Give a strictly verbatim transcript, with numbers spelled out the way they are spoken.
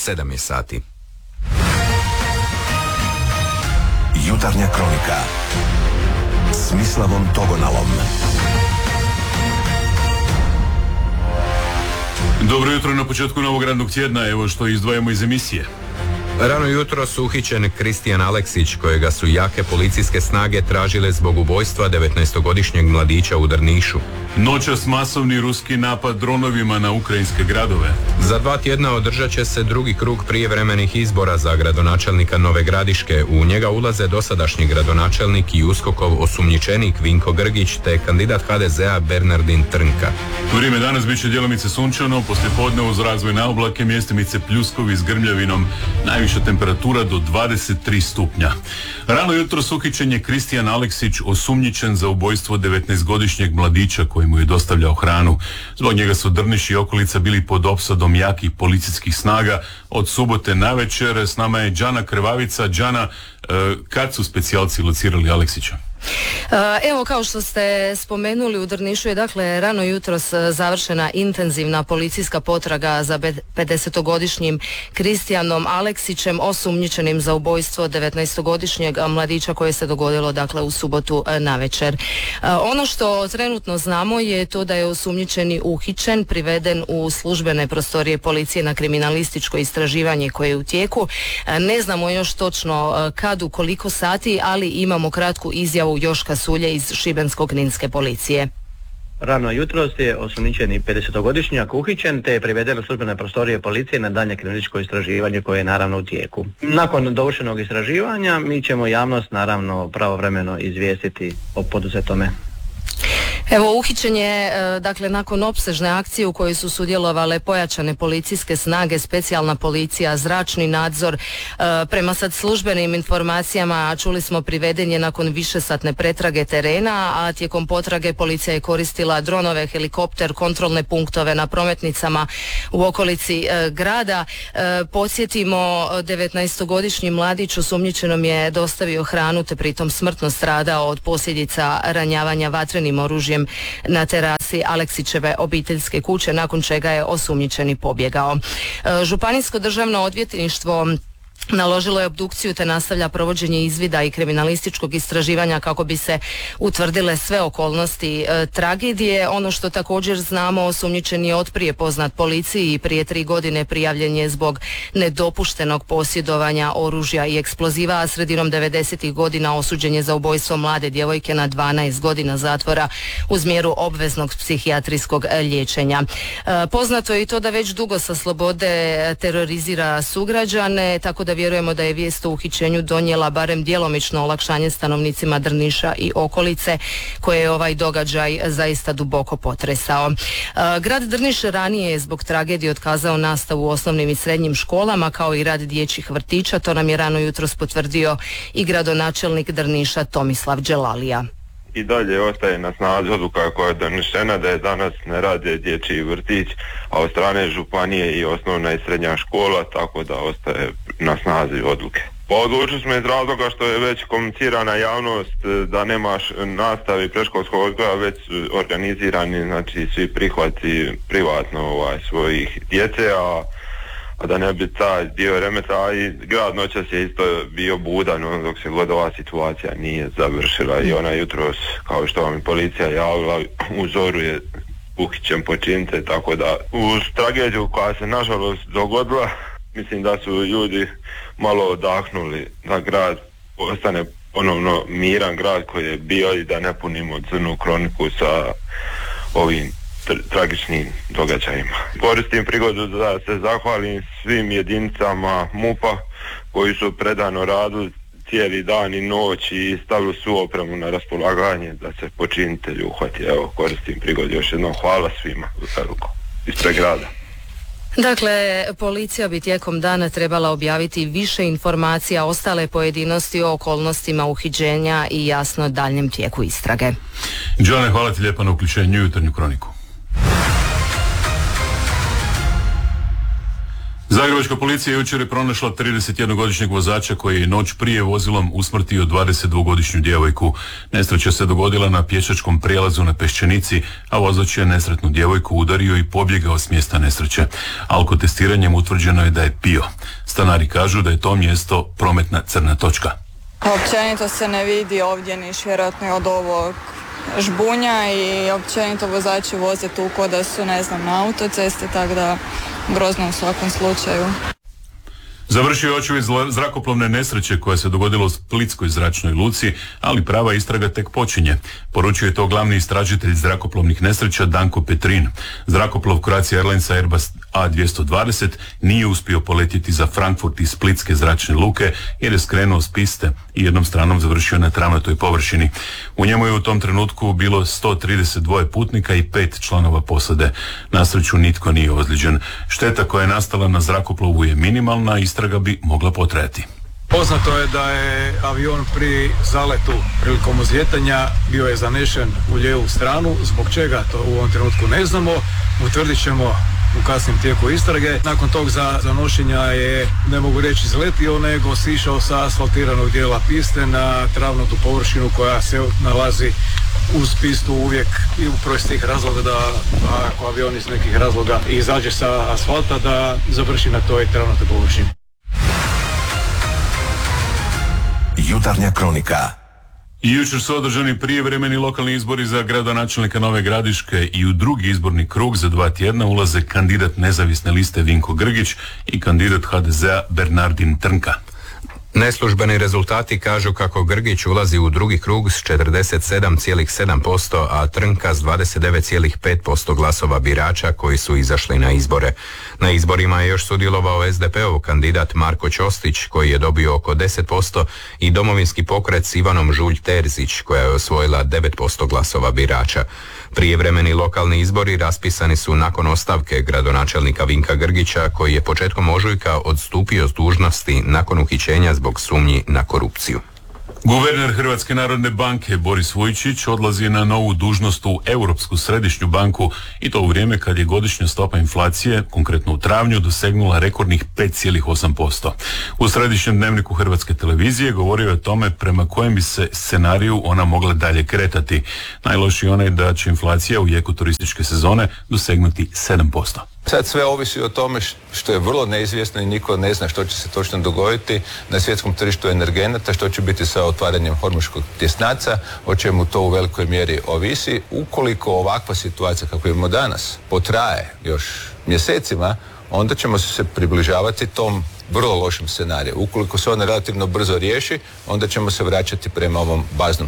sedam je sati. Jutarnja kronika s Mislavom Togonalom. Dobro jutro na početku novog radnog tjedna, evo što izdvajamo iz emisije. Rano jutro su uhićen Kristijan Aleksić, kojega su jake policijske snage tražile zbog ubojstva devetnaestogodišnjeg mladića u Drnišu. Noćas masovni ruski napad dronovima na ukrajinske gradove. Za dva tjedna održat će se drugi krug prijevremenih izbora za gradonačelnika Nove Gradiške. U njega ulaze dosadašnji gradonačelnik i USKOK-ov osumnjičenik Vinko Grgić te kandidat ha de zea Bernardin Trnka. Vrijeme danas bit će djelomice sunčano, poslijepodne uz razvojne oblake, mjestimice pljuskovi s grmljavinom, najviša temperatura do dvadeset tri stupnja. Rano jutro uhićen je Kristijan Aleksić, osumnjičen za ubojstvo devetnaestogodišnjeg mladića koji mu je dostavljao hranu. Zbog njega su Drniš i okolica bili pod opsadom jakih policijskih snaga od subote navečer. S nama je Đana Krvavica. Đana, kad su specijalci locirali Aleksića? Evo, kao što ste spomenuli, u Drnišu je dakle rano jutros završena intenzivna policijska potraga za pedesetogodišnjim Kristijanom Aleksićem, osumnjičenim za ubojstvo devetnaestogodišnjeg mladića koje se dogodilo dakle u subotu navečer. Ono što trenutno znamo je to da je osumnjičeni uhićen, priveden u službene prostorije policije na kriminalističko istraživanje koje je u tijeku. Ne znamo još točno kad, u koliko sati, ali imamo kratku izjavu Joška Sulje iz Šibensko-kninske policije. Rano jutros je osumnjičeni pedesetogodišnjak uhićen te je priveden u službene prostorije policije na daljnje kriminalističko istraživanje koje je naravno u tijeku. Nakon dovršenog istraživanja mi ćemo javnost naravno pravovremeno izvijestiti o poduzetome. Evo, uhićen je dakle nakon opsežne akcije u kojoj su sudjelovale pojačane policijske snage, specijalna policija, zračni nadzor. Prema sad službenim informacijama, čuli smo, priveden je nakon višesatne pretrage terena, a tijekom potrage policija je koristila dronove, helikopter, kontrolne punktove na prometnicama u okolici grada. Podsjetimo, devetnaestogodišnji mladić osumnjičenom je dostavio hranu te pritom smrtno stradao od posljedica ranjavanja vatrenim oružjem na terasi Aleksićeve obiteljske kuće, nakon čega je osumnjičeni pobjegao. Županijsko državno odvjetništvo naložilo je obdukciju te nastavlja provođenje izvida i kriminalističkog istraživanja kako bi se utvrdile sve okolnosti e, tragedije. Ono što također znamo, osumnjičen je otprije poznat policiji i prije tri godine prijavljen je zbog nedopuštenog posjedovanja oružja i eksploziva, a sredinom devedesetih godina osuđen je za ubojstvo mlade djevojke na dvanaest godina zatvora uz mjeru obveznog psihijatrijskog liječenja. E, poznato je i to da već dugo sa slobode terorizira sugrađane, tako da vjerujemo da je vijest o uhićenju donijela barem djelomično olakšanje stanovnicima Drniša i okolice, koje je ovaj događaj zaista duboko potresao. Grad Drniš ranije je zbog tragedije otkazao nastavu u osnovnim i srednjim školama kao i rad dječjih vrtića. To nam je rano jutros potvrdio i gradonačelnik Drniša Tomislav Đelalija. I dalje ostaje na snazi odluka koja je donešena da je danas ne rade dječji vrtić, a od strane županije i osnovna i srednja škola, tako da ostaje na snazi odluke. Pa odlučili smo iz razloga što je već komunicirana javnost da nema nastave predškolskog odgoja, već organizirani, znači svi prihvati privatno ovaj, svojih djece, a a da ne bi taj dio remeta, i grad noćas je isto bio budan dok se god ova situacija nije završila i ona jutros, kao što vam i policija javila, u zoru je uhićen počinitelj, tako da uz tragediju koja se nažalost dogodila, mislim da su ljudi malo odahnuli da grad ostane ponovno miran grad koji je bio i da ne punimo crnu kroniku sa ovim tragičnim događajima. Koristim prigodu da se zahvalim svim jedinicama MUP-a koji su predano radili cijeli dan i noć i stavili svu opremu na raspolaganje da se počinitelj uhvati. Evo, koristim prigodu još jednom, hvala svima ispred grada. Dakle, policija bi tijekom dana trebala objaviti više informacija, ostale pojedinosti o okolnostima uhićenja i jasno daljnjem tijeku istrage. Đone, hvala ti lijepo na uključenju u jutarnju kroniku. Zagrebačka policija jučer je pronašla tridesetjednogodišnjeg vozača koji je noć prije vozilom usmrtio dvadesetdvogodišnju djevojku. Nesreća se dogodila na pješačkom prijelazu na Peščenici, a vozač je nesretnu djevojku udario i pobjegao s mjesta nesreće. Alkotestiranjem utvrđeno je da je pio. Stanari kažu da je to mjesto prometna crna točka. Općenito se ne vidi ovdje niš vjerojatno od ovog žbunja i općenito vozači voze tu ko da su, ne znam, na autocesti, tako da grozno u svakom slučaju. Završio je očevid zrakoplovne nesreće koja se dogodila u Splitskoj zračnoj luci, ali prava istraga tek počinje. Poručio je to glavni istražitelj zrakoplovnih nesreća Danko Petrin. Zrakoplov Croatia Airlinesa Airbus A dvjesto dvadeset nije uspio poletjeti za Frankfurt iz Splitske zračne luke jer je skrenuo s piste i jednom stranom završio na travnatoj površini. U njemu je u tom trenutku bilo sto trideset dva putnika i pet članova posade. Na sreću nitko nije ozlijeđen. Šteta koja je nastala na zrakoplovu je minimalna, istraga bi mogla potrajati. Poznato je da je avion pri zaletu prilikom uzljetanja bio je zanešen u lijevu stranu. Zbog čega to u ovom trenutku ne znamo. Utvrdit ćemo u kasnim tijeku istrage. Nakon tog za, zanošenja je, ne mogu reći izletio, nego sišao sa asfaltiranog dijela piste na travnatu površinu koja se nalazi uz pistu uvijek i upravo iz tih razloga da ako avion iz nekih razloga izađe sa asfalta da završi na toj travnatoj površini. Jutarnja kronika. I jučer su održani prijevremeni lokalni izbori za gradonačelnika Nove Gradiške i u drugi izborni krug za dva tjedna ulaze kandidat nezavisne liste Vinko Grgić i kandidat ha de zea Bernardin Trnka. Neslužbeni rezultati kažu kako Grgić ulazi u drugi krug s četrdeset sedam zarez sedam posto, a Trnka s dvadeset devet zarez pet posto glasova birača koji su izašli na izbore. Na izborima je još sudjelovao es de pe ov kandidat Marko Ćostić koji je dobio oko deset posto i Domovinski pokret s Ivanom Žulj-Terzić koja je osvojila devet posto glasova birača. Prijevremeni lokalni izbori raspisani su nakon ostavke gradonačelnika Vinka Grgića koji je početkom ožujka odstupio s dužnosti nakon uhićenja zbog sumnji na korupciju. Guverner Hrvatske narodne banke Boris Vujčić odlazi na novu dužnost u Europsku središnju banku i to u vrijeme kad je godišnja stopa inflacije, konkretno u travnju, dosegnula rekordnih pet zarez osam posto. U središnjem dnevniku Hrvatske televizije govorio je o tome prema kojem bi se scenariju ona mogla dalje kretati. Najlošiji onaj da će inflacija u jeku turističke sezone dosegnuti sedam posto. Sad sve ovisi o tome što je vrlo neizvjesno i niko ne zna što će se točno dogoditi na svjetskom tržištu energenata, što će biti sa otvaranjem Hormuškog tjesnaca, o čemu to u velikoj mjeri ovisi. Ukoliko ovakva situacija kako imamo danas potraje još mjesecima, onda ćemo se približavati tom vrlo lošem scenariju. Ukoliko se ona relativno brzo riješi, onda ćemo se vraćati prema ovom baznom